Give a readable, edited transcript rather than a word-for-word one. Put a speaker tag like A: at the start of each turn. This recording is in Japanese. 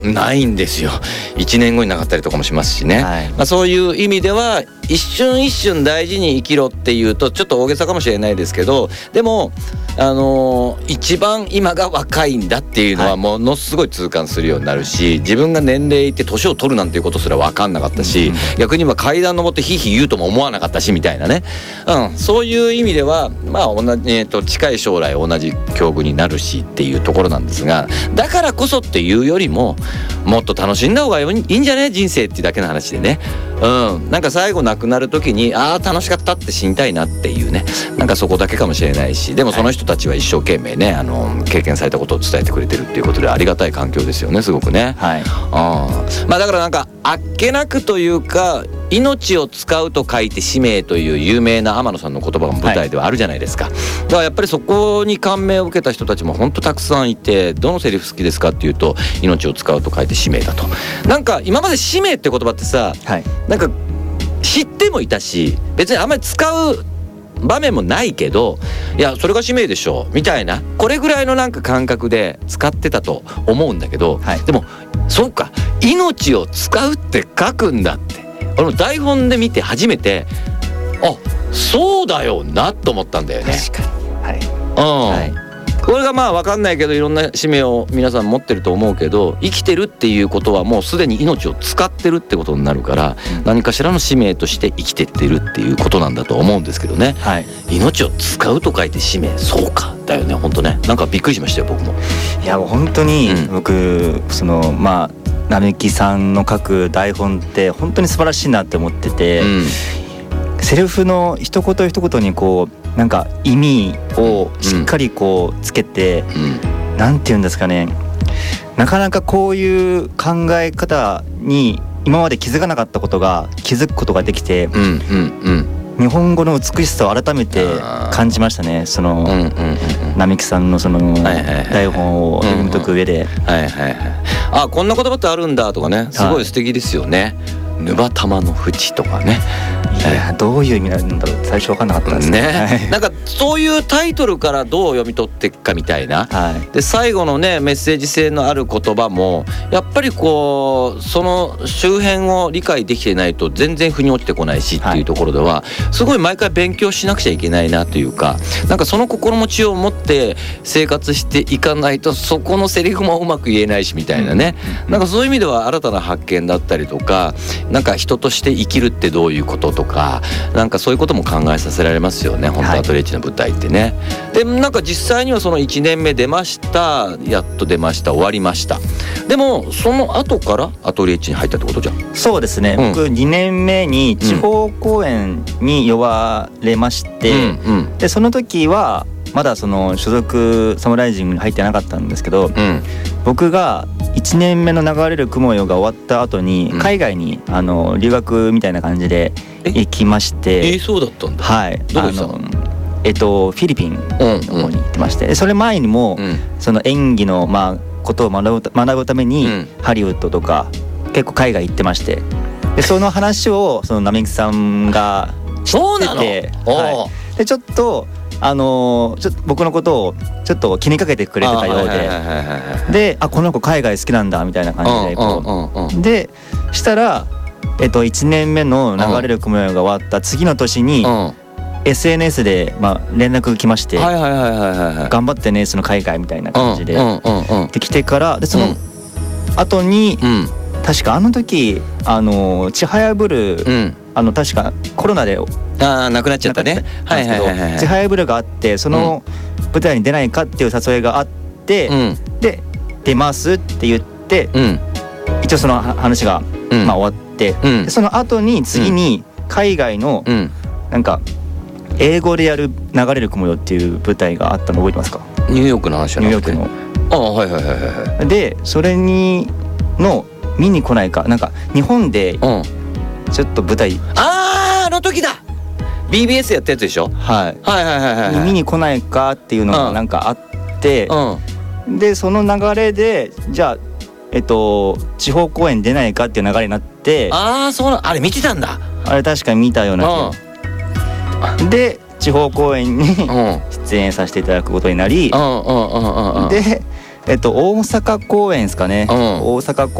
A: ないんですよ。1年後になかったりとかもしますしね、
B: はい、
A: まあ、そういう意味では一瞬一瞬大事に生きろっていうとちょっと大げさかもしれないですけど、でも一番今が若いんだっていうのはものすごい痛感するようになるし、自分が年齢いって年を取るなんていうことすら分かんなかったし、逆に今階段登ってヒーヒー言うとも思わなかったしみたいなね、そういう意味ではまあ同じ、近い将来同じ境遇になるしっていうところなんですが、だからこそっていうよりももっと楽しんだ方がいいんじゃね人生っていうだけの話でね、なんか最後亡くなる時に楽しかったって死にたいなっていうね、なんかそこだけかもしれないし、でもその人たちは一生懸命ね経験されたことを伝えてくれてるっていうことでありがたい環境ですよね、すごくね、はい、まあだからなんかあっけなくというか、命を使うと書いて使命という有名な天野さんの言葉が舞台ではあるじゃないですか、だからやっぱりそこに感銘を受けた人たちも本当たくさんいて、どのセリフ好きですかっていうと命を使うと書いて使命だと。なんか今まで使命って言葉ってさ、なんか知ってもいたし別にあんまり使う場面もないけど、いやそれが使命でしょみたいな、これぐらいのなんか感覚で使ってたと思うんだけど、でもそうか命を使うって書くんだって台本で見て初めてそうだよなと思ったんだよね。
B: 確かに、
A: これがまあ分かんないけどいろんな使命を皆さん持ってると思うけど、生きてるっていうことはもうすでに命を使ってるってことになるから、何かしらの使命として生きてってるっていうことなんだと思うんですけどね、命を使うと書いて使命、そうかだよね本当ね。なんかびっくりしましたよ僕も。
B: いやもう本当に僕まあ並木さんの書く台本って本当に素晴らしいなって思ってて、セリフの一言一言にこうなんか意味をしっかりこうつけて、なんて言うんですかね、なかなかこういう考え方に今まで気づかなかったことが気づくことができて、日本語の美しさを改めて感じましたね。その並木さんのその台本を読み解く上で、
A: こんな言葉ってあるんだとかね、すごい素敵ですよね。沼玉の淵とかね、
B: いやどういう意味なんだろう最初分かんなかったですね。
A: なんかそういうタイトルからどう読み取っていくかみたいな、で最後のねメッセージ性のある言葉もやっぱりこうその周辺を理解できてないと全然腑に落ちてこないしっていうところではすごい毎回勉強しなくちゃいけないなというか、なんかその心持ちを持って生活していかないとそこのセリフもうまく言えないしみたいなね、なんかそういう意味では新たな発見だったりとか、なんか人として生きるってどういうこととか、なんかそういうことも考えさせられますよね本当アトリエッチの舞台ってね。でなんか実際にはその1年目出ました、やっと出ました、終わりました。でもその後からアトリエッチに入ったってことじゃん。
B: そうですね、僕2年目に地方公演に呼ばれまして、でその時はまだその所属サムライジングに入ってなかったんですけど、僕が1年目の流れる雲よが終わった後に海外に留学みたいな感じで行きまして、
A: そうだったんだ。
B: どこ行ったの？フィリピンの方に行ってまして、それ前にもその演技のことを学ぶためにハリウッドとか結構海外行ってまして、でその話をその並木さんが知ってて、でちょっと僕のことをちょっと気にかけてくれてたようで、この子海外好きなんだみたいな感じででしたら1年目の流れる雲よが終わった次の年に SNS で連絡来まして、頑張ってねその海外みたいな感じでできてから、でその後に確かあの時ちはやぶる確かコロナで
A: 亡くなっちゃったね。
B: ちはやぶるがあって、その舞台に出ないかっていう誘いがあって、で出ますって言って、一応その話が終わって、でその後に次に海外のなんか英語でやる流れる雲よっていう舞台があったの覚えてますか？
A: ニューヨークの話じゃなくて。
B: ニューヨークの。でそれに見に来ないか、なんか日本でちょっと舞台、
A: あの時だ BBS やったやつでしょ。
B: 見に来ないかっていうのがなんかあって、でその流れでじゃあ地方公演出ないかっていう流れになって、
A: あれ見てたんだ。
B: あれ確かに見たような気が、で地方公演に出演させていただくことになり、で大阪公演ですかね、大阪